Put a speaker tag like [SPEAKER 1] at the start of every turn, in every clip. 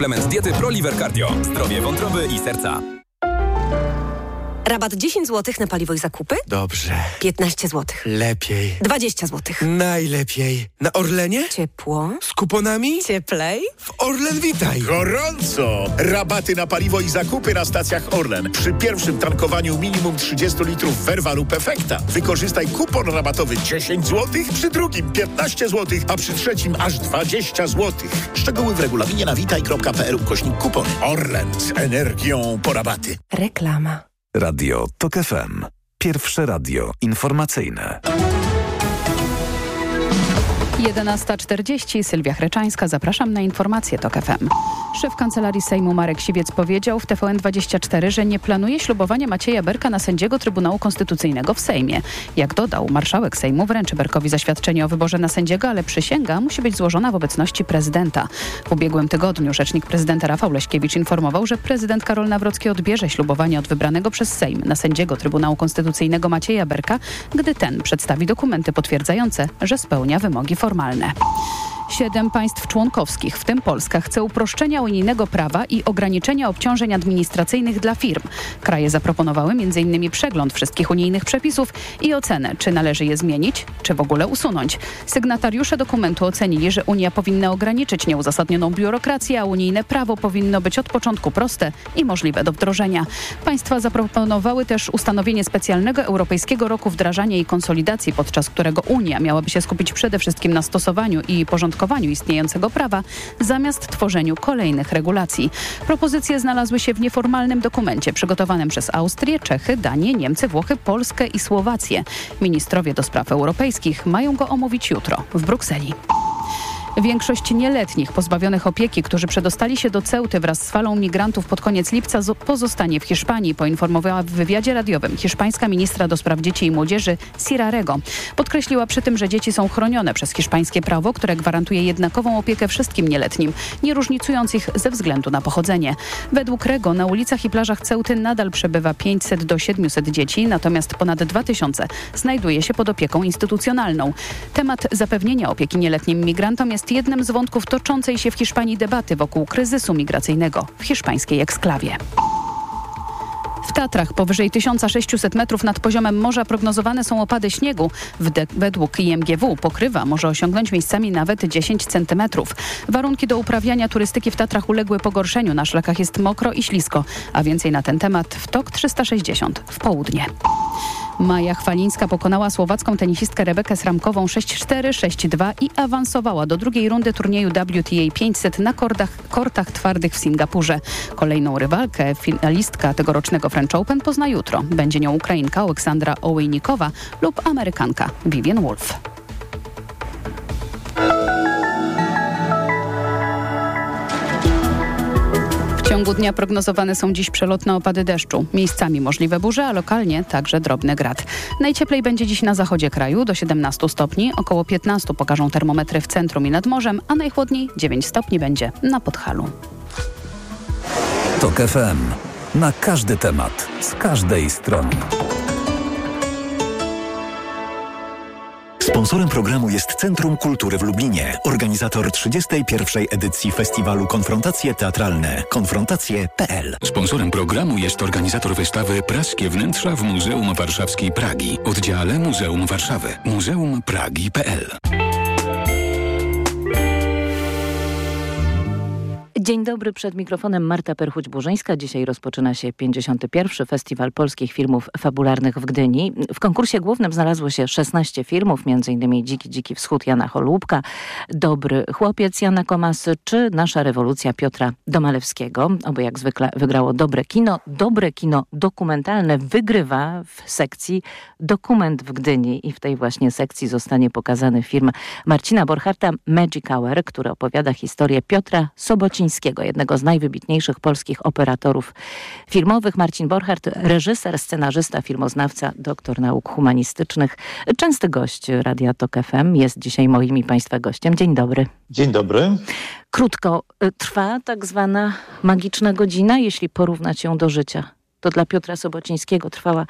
[SPEAKER 1] Suplement diety ProLiver Cardio. Zdrowie wątroby i serca.
[SPEAKER 2] Rabat 10 zł na paliwo i zakupy?
[SPEAKER 3] Dobrze.
[SPEAKER 2] 15 zł.
[SPEAKER 3] Lepiej.
[SPEAKER 2] 20 zł.
[SPEAKER 3] Najlepiej. Na Orlenie?
[SPEAKER 2] Ciepło.
[SPEAKER 3] Z kuponami?
[SPEAKER 2] Cieplej.
[SPEAKER 3] W Orlen Witaj.
[SPEAKER 4] Gorąco! Rabaty na paliwo i zakupy na stacjach Orlen. Przy pierwszym tankowaniu minimum 30 litrów Verva lub Efekta. Wykorzystaj kupon rabatowy 10 zł, przy drugim 15 zł, a przy trzecim aż 20 zł. Szczegóły w regulaminie na witaj.pl/kupony. Orlen z energią po rabaty.
[SPEAKER 2] Reklama.
[SPEAKER 5] Radio TOK FM. Pierwsze radio informacyjne.
[SPEAKER 6] 11:40. Sylwia Chreczańska. Zapraszam na informacje TOK FM. Szef Kancelarii Sejmu Marek Siwiec powiedział w TVN24, że nie planuje ślubowania Macieja Berka na sędziego Trybunału Konstytucyjnego w Sejmie. Jak dodał, marszałek Sejmu wręczy Berkowi zaświadczenie o wyborze na sędziego, ale przysięga musi być złożona w obecności prezydenta. W ubiegłym tygodniu rzecznik prezydenta Rafał Leśkiewicz informował, że prezydent Karol Nawrocki odbierze ślubowanie od wybranego przez Sejm na sędziego Trybunału Konstytucyjnego Macieja Berka, gdy ten przedstawi dokumenty potwierdzające, że spełnia wymogi formalne. 7 państw członkowskich, w tym Polska, chce uproszczenia unijnego prawa i ograniczenia obciążeń administracyjnych dla firm. Kraje zaproponowały m.in. przegląd wszystkich unijnych przepisów i ocenę, czy należy je zmienić, czy w ogóle usunąć. Sygnatariusze dokumentu ocenili, że Unia powinna ograniczyć nieuzasadnioną biurokrację, a unijne prawo powinno być od początku proste i możliwe do wdrożenia. Państwa zaproponowały też ustanowienie specjalnego Europejskiego Roku Wdrażania i Konsolidacji, podczas którego Unia miałaby się skupić przede wszystkim na stosowaniu i porządkowaniu istniejącego prawa zamiast tworzeniu kolejnych regulacji. Propozycje znalazły się w nieformalnym dokumencie przygotowanym przez Austrię, Czechy, Danię, Niemcy, Włochy, Polskę i Słowację. Ministrowie do spraw europejskich mają go omówić jutro w Brukseli. Większość nieletnich pozbawionych opieki, którzy przedostali się do Ceuty wraz z falą migrantów pod koniec lipca, pozostanie w Hiszpanii, poinformowała w wywiadzie radiowym hiszpańska ministra do spraw dzieci i młodzieży Sira Rego. Podkreśliła przy tym, że dzieci są chronione przez hiszpańskie prawo, które gwarantuje jednakową opiekę wszystkim nieletnim, nie różnicując ich ze względu na pochodzenie. Według Rego na ulicach i plażach Ceuty nadal przebywa 500 do 700 dzieci, natomiast ponad 2000 znajduje się pod opieką instytucjonalną. Temat zapewnienia opieki nieletnim migrantom jest jednym z wątków toczącej się w Hiszpanii debaty wokół kryzysu migracyjnego w hiszpańskiej eksklawie. W Tatrach powyżej 1600 metrów nad poziomem morza prognozowane są opady śniegu. Według IMGW pokrywa może osiągnąć miejscami nawet 10 centymetrów. Warunki do uprawiania turystyki w Tatrach uległy pogorszeniu. Na szlakach jest mokro i ślisko, a więcej na ten temat w TOK 360 w południe. Maja Chwalińska pokonała słowacką tenisistkę Rebekę Sramkową 6-4, 6-2 i awansowała do drugiej rundy turnieju WTA 500 na kortach twardych w Singapurze. Kolejną rywalkę, finalistka tegorocznego French Open, pozna jutro. Będzie nią Ukrainka Aleksandra Ołejnikowa lub Amerykanka Vivian Wolf. W ciągu dnia prognozowane są dziś przelotne opady deszczu. Miejscami możliwe burze, a lokalnie także drobny grad. Najcieplej będzie dziś na zachodzie kraju do 17 stopni. Około 15 pokażą termometry w centrum i nad morzem, a najchłodniej 9 stopni będzie na Podhalu.
[SPEAKER 5] TOK FM. Na każdy temat, z każdej strony.
[SPEAKER 7] Sponsorem programu jest Centrum Kultury w Lublinie, organizator 31. edycji festiwalu Konfrontacje Teatralne. Konfrontacje.pl.
[SPEAKER 8] Sponsorem programu jest organizator wystawy Praskie Wnętrza w Muzeum Warszawskiej Pragi, oddziale Muzeum Warszawy, muzeumpragi.pl.
[SPEAKER 9] Dzień dobry, przed mikrofonem Marta Perchuć-Burzyńska. Dzisiaj rozpoczyna się 51. Festiwal Polskich Filmów Fabularnych w Gdyni. W konkursie głównym znalazło się 16 filmów, m.in. Dziki Wschód Jana Holubka, Dobry Chłopiec Jana Komasy czy Nasza rewolucja Piotra Domalewskiego. Oby jak zwykle wygrało dobre kino. Dobre kino dokumentalne wygrywa w sekcji Dokument w Gdyni i w tej właśnie sekcji zostanie pokazany film Marcina Borcharta Magic Hour, który opowiada historię Piotra Sobocińskiego, jednego z najwybitniejszych polskich operatorów filmowych. Marcin Borchart, reżyser, scenarzysta, filmoznawca, doktor nauk humanistycznych, częsty gość Radia TOK FM, jest dzisiaj moim i Państwa gościem. Dzień dobry.
[SPEAKER 10] Dzień dobry.
[SPEAKER 9] Krótko trwa tak zwana magiczna godzina, jeśli porównać ją do życia. to dla Piotra Sobocińskiego trwała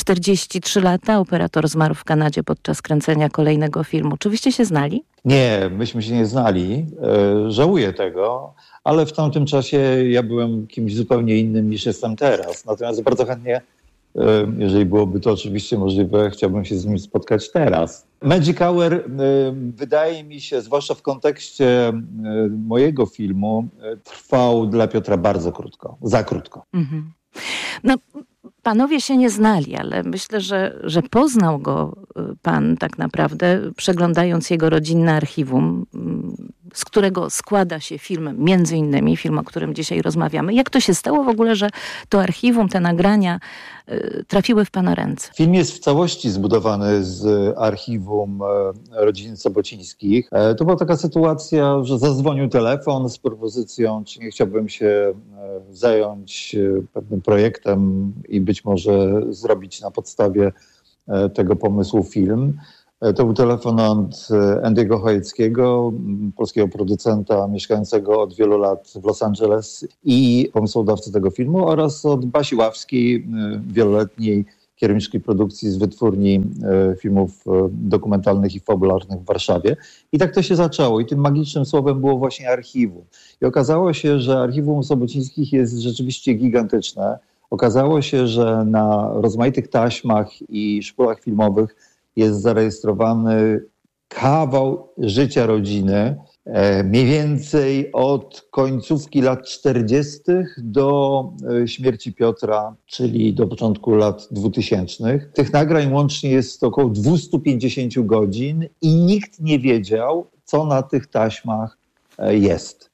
[SPEAKER 9] 43 lata. Operator zmarł w Kanadzie podczas kręcenia kolejnego filmu. Czy wyście się znali?
[SPEAKER 10] Nie, myśmy się nie znali. Żałuję tego, ale w tamtym czasie ja byłem kimś zupełnie innym niż jestem teraz. Natomiast bardzo chętnie, jeżeli byłoby to oczywiście możliwe, chciałbym się z nim spotkać teraz. Magic Hour wydaje mi się, zwłaszcza w kontekście mojego filmu, trwał dla Piotra bardzo krótko, za krótko.
[SPEAKER 9] Mhm. No, panowie się nie znali, ale myślę, że poznał go pan tak naprawdę, przeglądając jego rodzinne archiwum, z którego składa się film, między innymi film, o którym dzisiaj rozmawiamy. Jak to się stało w ogóle, że to archiwum, te nagrania trafiły w pana ręce?
[SPEAKER 10] Film jest w całości zbudowany z archiwum rodziny Sobocińskich. To była taka sytuacja, że zadzwonił telefon z propozycją, czy nie chciałbym się zająć pewnym projektem i być może zrobić na podstawie tego pomysłu film. To był telefon od Andy'ego Chojeckiego, polskiego producenta mieszkającego od wielu lat w Los Angeles i pomysłodawcy tego filmu, oraz od Basi Ławskiej, wieloletniej kierowniczki produkcji z wytwórni filmów dokumentalnych i fabularnych w Warszawie. I tak to się zaczęło. I tym magicznym słowem było właśnie archiwum. I okazało się, że archiwum Sobocińskich jest rzeczywiście gigantyczne. Okazało się, że na rozmaitych taśmach i szpulach filmowych jest zarejestrowany kawał życia rodziny, mniej więcej od końcówki lat 40. do śmierci Piotra, czyli do początku lat 2000. Tych nagrań łącznie jest około 250 godzin i nikt nie wiedział, co na tych taśmach jest.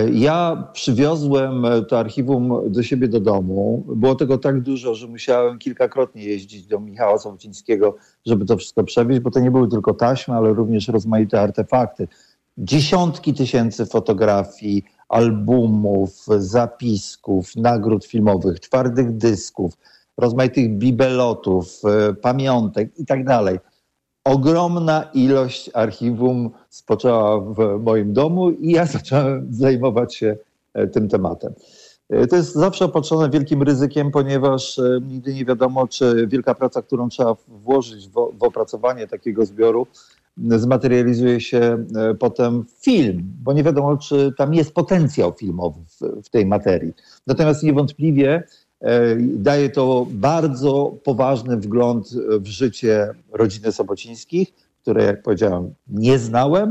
[SPEAKER 10] Ja przywiozłem to archiwum do siebie do domu. Było tego tak dużo, że musiałem kilkakrotnie jeździć do Michała Sobocińskiego, żeby to wszystko przewieźć, bo to nie były tylko taśmy, ale również rozmaite artefakty. Dziesiątki tysięcy fotografii, albumów, zapisków, nagród filmowych, twardych dysków, rozmaitych bibelotów, pamiątek i tak dalej. Ogromna ilość archiwum spoczęła w moim domu i ja zacząłem zajmować się tym tematem. To jest zawsze opatrzone wielkim ryzykiem, ponieważ nigdy nie wiadomo, czy wielka praca, którą trzeba włożyć w opracowanie takiego zbioru, zmaterializuje się potem w film, bo nie wiadomo, czy tam jest potencjał filmowy w tej materii. Natomiast niewątpliwie daje to bardzo poważny wgląd w życie rodziny Sobocińskich, które, jak powiedziałem, nie znałem,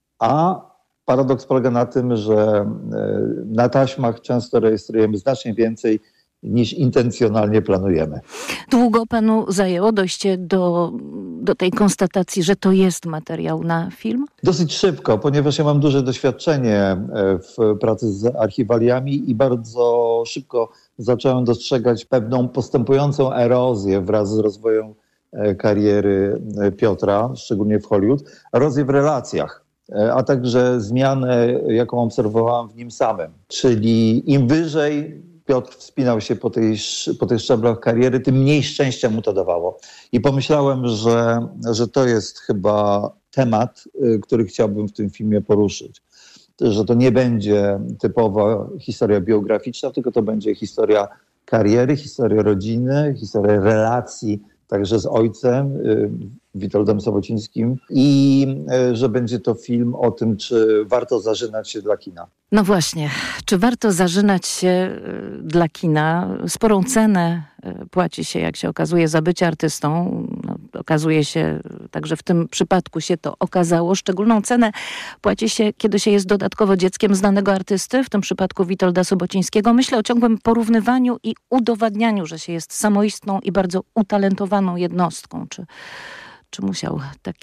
[SPEAKER 10] a paradoks polega na tym, że na taśmach często rejestrujemy znacznie więcej niż intencjonalnie planujemy.
[SPEAKER 9] Długo panu zajęło dojście do tej konstatacji, że to jest materiał na film?
[SPEAKER 10] Dosyć szybko, ponieważ ja mam duże doświadczenie w pracy z archiwaliami i bardzo szybko zacząłem dostrzegać pewną postępującą erozję wraz z rozwojem kariery Piotra, szczególnie w Hollywood, erozję w relacjach, a także zmianę, jaką obserwowałem w nim samym. Czyli im wyżej Piotr wspinał się po tych szczeblach kariery, tym mniej szczęścia mu to dawało. I pomyślałem, że to jest chyba temat, który chciałbym w tym filmie poruszyć. Że to nie będzie typowa historia biograficzna, tylko to będzie historia kariery, historia rodziny, historia relacji także z ojcem, Witoldem Sobocińskim, i że będzie to film o tym, czy warto zażynać się dla kina.
[SPEAKER 9] No właśnie, czy warto zażynać się dla kina? Sporą cenę płaci się, jak się okazuje, za bycie artystą. No, okazuje się, także w tym przypadku się to okazało. Szczególną cenę płaci się, kiedy się jest dodatkowo dzieckiem znanego artysty, w tym przypadku Witolda Sobocińskiego. Myślę o ciągłym porównywaniu i udowadnianiu, że się jest samoistną i bardzo utalentowaną jednostką. Czy musiał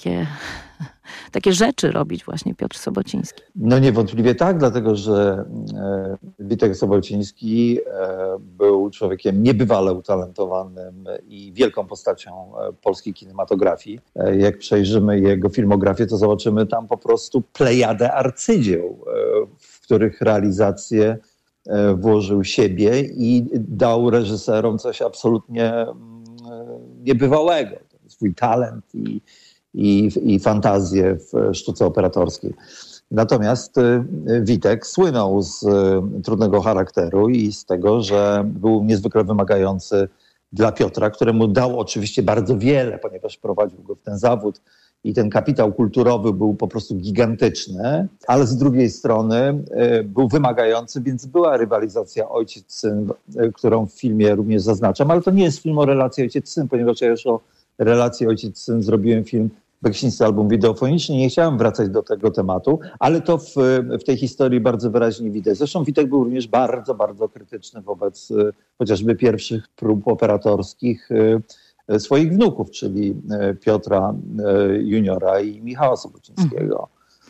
[SPEAKER 9] takie rzeczy robić właśnie Piotr Sobociński?
[SPEAKER 10] No niewątpliwie tak, dlatego że Witek Sobociński był człowiekiem niebywale utalentowanym i wielką postacią polskiej kinematografii. Jak przejrzymy jego filmografię, to zobaczymy tam po prostu plejadę arcydzieł, w których realizację włożył siebie i dał reżyserom coś absolutnie niebywałego. Swój talent i fantazję w sztuce operatorskiej. Natomiast Witek słynął z trudnego charakteru i z tego, że był niezwykle wymagający dla Piotra, któremu dał oczywiście bardzo wiele, ponieważ prowadził go w ten zawód i ten kapitał kulturowy był po prostu gigantyczny, ale z drugiej strony był wymagający, więc była rywalizacja ojciec-syn, którą w filmie również zaznaczam, ale to nie jest film o relacji ojciec-syn, ponieważ ja już o relacji ojciec-syn zrobiłem film Beksiński album wideofoniczny. Nie chciałem wracać do tego tematu, ale to w tej historii bardzo wyraźnie widać. Zresztą Witek był również bardzo, bardzo krytyczny wobec chociażby pierwszych prób operatorskich swoich wnuków, czyli Piotra Juniora i Michała Sobocińskiego.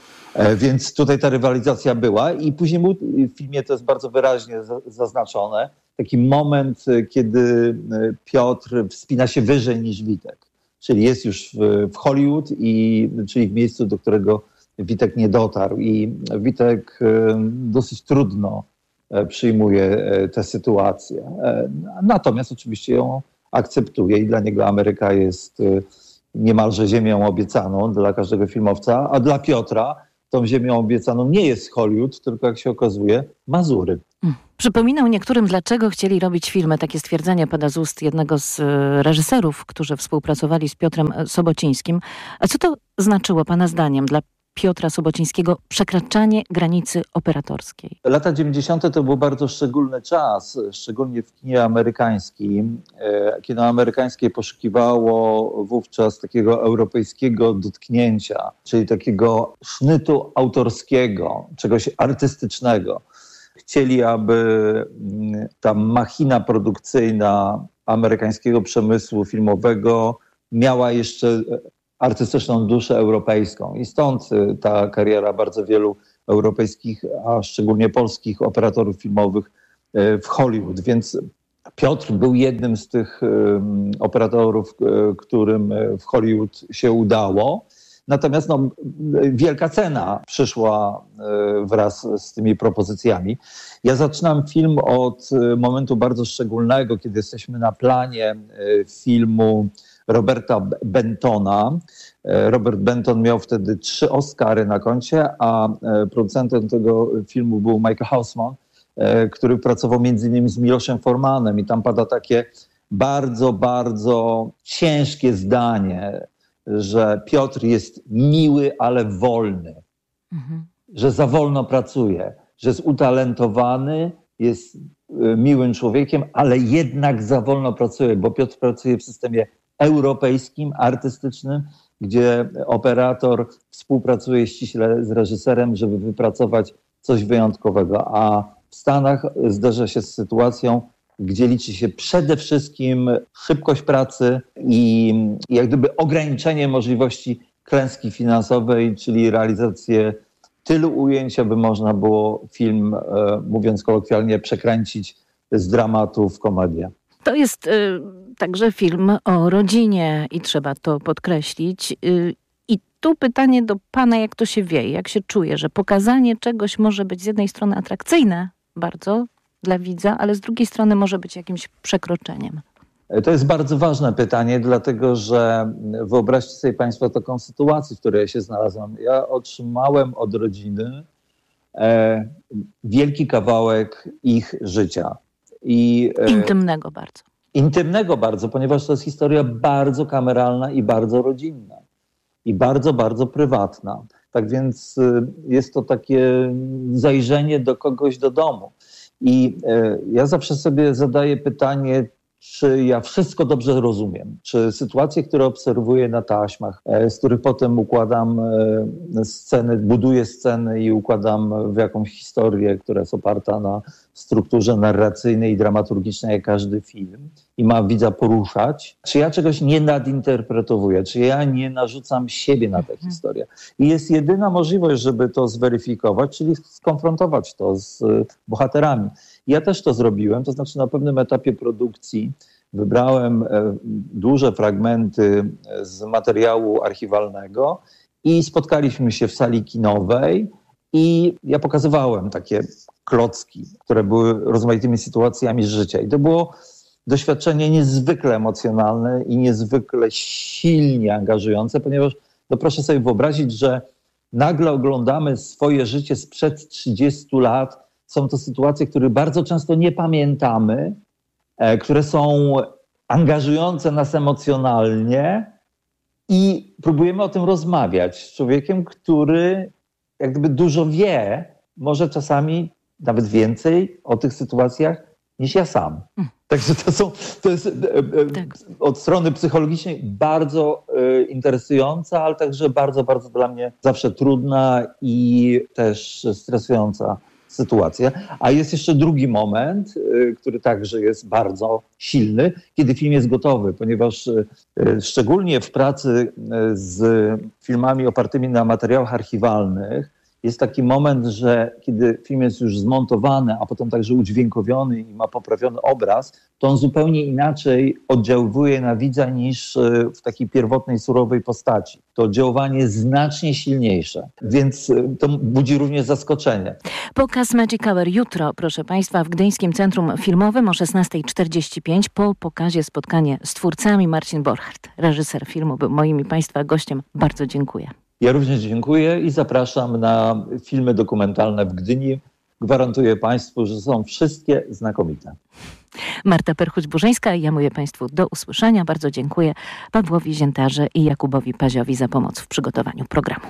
[SPEAKER 10] Więc tutaj ta rywalizacja była i później w filmie to jest bardzo wyraźnie zaznaczone. Taki moment, kiedy Piotr wspina się wyżej niż Witek. Czyli jest już w Hollywood, czyli w miejscu, do którego Witek nie dotarł. I Witek dosyć trudno przyjmuje tę sytuację. Natomiast oczywiście ją akceptuje i dla niego Ameryka jest niemalże ziemią obiecaną dla każdego filmowca, a dla Piotra tą ziemią obiecaną nie jest Hollywood, tylko jak się okazuje Mazury.
[SPEAKER 9] Przypominał niektórym, dlaczego chcieli robić filmy. Takie stwierdzenie pada z ust jednego z reżyserów, którzy współpracowali z Piotrem Sobocińskim. A co to znaczyło pana zdaniem dla Piotra Sobocińskiego przekraczanie granicy operatorskiej?
[SPEAKER 10] Lata 90. to był bardzo szczególny czas, szczególnie w kinie amerykańskim. Kino amerykańskie poszukiwało wówczas takiego europejskiego dotknięcia, czyli takiego sznytu autorskiego, czegoś artystycznego. Chcieli, aby ta machina produkcyjna amerykańskiego przemysłu filmowego miała jeszcze artystyczną duszę europejską. I stąd ta kariera bardzo wielu europejskich, a szczególnie polskich operatorów filmowych w Hollywood. Więc Piotr był jednym z tych operatorów, którym w Hollywood się udało. Natomiast wielka cena przyszła wraz z tymi propozycjami. Ja zaczynam film od momentu bardzo szczególnego, kiedy jesteśmy na planie filmu Roberta Bentona. Robert Benton miał wtedy 3 Oscary na koncie, a producentem tego filmu był Michael Haussman, który pracował między innymi z Miloszem Formanem i tam pada takie bardzo, bardzo ciężkie zdanie, że Piotr jest miły, ale wolny, że za wolno pracuje, że jest utalentowany, jest miłym człowiekiem, ale jednak za wolno pracuje, bo Piotr pracuje w systemie europejskim, artystycznym, gdzie operator współpracuje ściśle z reżyserem, żeby wypracować coś wyjątkowego, a w Stanach zderza się z sytuacją, gdzie liczy się przede wszystkim szybkość pracy i jak gdyby ograniczenie możliwości klęski finansowej, czyli realizację tylu ujęć, aby można było film, mówiąc kolokwialnie, przekręcić z dramatu w komedię.
[SPEAKER 9] To jest także film o rodzinie i trzeba to podkreślić. I tu pytanie do pana, jak to się wie, jak się czuje, że pokazanie czegoś może być z jednej strony atrakcyjne bardzo dla widza, ale z drugiej strony może być jakimś przekroczeniem.
[SPEAKER 10] To jest bardzo ważne pytanie, dlatego że wyobraźcie sobie państwo taką sytuację, w której ja się znalazłem. Ja otrzymałem od rodziny wielki kawałek ich życia.
[SPEAKER 9] Intymnego bardzo.
[SPEAKER 10] Intymnego bardzo, ponieważ to jest historia bardzo kameralna i bardzo rodzinna. I bardzo, bardzo prywatna. Tak więc jest to takie zajrzenie do kogoś do domu. I ja zawsze sobie zadaję pytanie, czy ja wszystko dobrze rozumiem, czy sytuacje, które obserwuję na taśmach, z których potem układam sceny, buduję sceny i układam w jakąś historię, która jest oparta na strukturze narracyjnej i dramaturgicznej, jak każdy film, i ma widza poruszać, czy ja czegoś nie nadinterpretowuję, czy ja nie narzucam siebie na tę historię. I jest jedyna możliwość, żeby to zweryfikować, czyli skonfrontować to z bohaterami. Ja też to zrobiłem, to znaczy na pewnym etapie produkcji wybrałem duże fragmenty z materiału archiwalnego i spotkaliśmy się w sali kinowej i ja pokazywałem takie klocki, które były rozmaitymi sytuacjami z życia. I to było doświadczenie niezwykle emocjonalne i niezwykle silnie angażujące, ponieważ proszę sobie wyobrazić, że nagle oglądamy swoje życie sprzed 30 lat. Są to sytuacje, które bardzo często nie pamiętamy, które są angażujące nas emocjonalnie i próbujemy o tym rozmawiać z człowiekiem, który jak gdyby dużo wie, może czasami nawet więcej o tych sytuacjach niż ja sam. Także to jest od strony psychologicznej bardzo interesująca, ale także bardzo, bardzo dla mnie zawsze trudna i też stresująca sytuacja. A jest jeszcze drugi moment, który także jest bardzo silny, kiedy film jest gotowy, ponieważ szczególnie w pracy z filmami opartymi na materiałach archiwalnych jest taki moment, że kiedy film jest już zmontowany, a potem także udźwiękowiony i ma poprawiony obraz, to on zupełnie inaczej oddziaływuje na widza niż w takiej pierwotnej, surowej postaci. To oddziaływanie jest znacznie silniejsze, więc to budzi również zaskoczenie.
[SPEAKER 9] Pokaz Magic Hour jutro, proszę Państwa, w Gdyńskim Centrum Filmowym o 16:45. Po pokazie spotkanie z twórcami. Marcin Borchardt, reżyser filmu, był moim i Państwa gościem. Bardzo dziękuję.
[SPEAKER 10] Ja również dziękuję i zapraszam na filmy dokumentalne w Gdyni. Gwarantuję Państwu, że są wszystkie znakomite.
[SPEAKER 9] Marta Perchuć-Burzyńska, ja mówię Państwu do usłyszenia. Bardzo dziękuję Pawłowi Ziętarze i Jakubowi Paziowi za pomoc w przygotowaniu programu.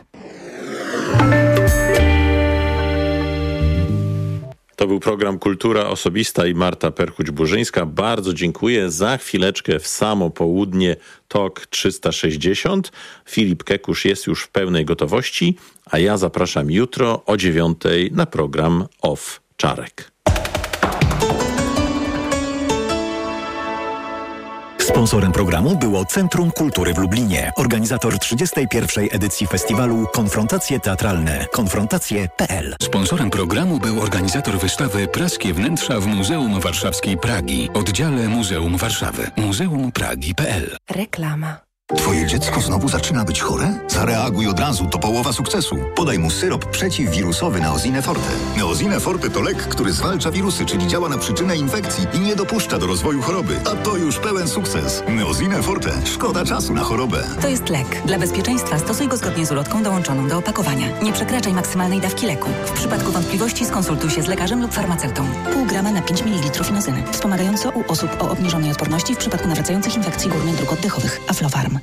[SPEAKER 11] To był program Kultura Osobista i Marta Perchuć-Burzyńska. Bardzo dziękuję. Za chwileczkę w samo południe TOK 360. Filip Kekusz jest już w pełnej gotowości, a ja zapraszam jutro o 9:00 na program Off Czarek.
[SPEAKER 7] Sponsorem programu było Centrum Kultury w Lublinie, organizator 31. edycji festiwalu Konfrontacje Teatralne. Konfrontacje.pl.
[SPEAKER 8] Sponsorem programu był organizator wystawy Praskie wnętrza w Muzeum Warszawskiej Pragi, oddziale Muzeum Warszawy. Muzeumpragi.pl.
[SPEAKER 2] Reklama.
[SPEAKER 12] Twoje dziecko znowu zaczyna być chore? Zareaguj od razu, to połowa sukcesu. Podaj mu syrop przeciwwirusowy Neosine Forte. Neosine Forte to lek, który zwalcza wirusy, czyli działa na przyczynę infekcji i nie dopuszcza do rozwoju choroby. A to już pełen sukces. Neosine Forte. Szkoda czasu na chorobę.
[SPEAKER 13] To jest lek. Dla bezpieczeństwa stosuj go zgodnie z ulotką dołączoną do opakowania. Nie przekraczaj maksymalnej dawki leku. W przypadku wątpliwości skonsultuj się z lekarzem lub farmaceutą. Pół grama na 5 ml inozyny. Wspomagająco u osób o obniżonej odporności w przypadku nawracających infekcji górnych dróg oddechowych. Aflofarm.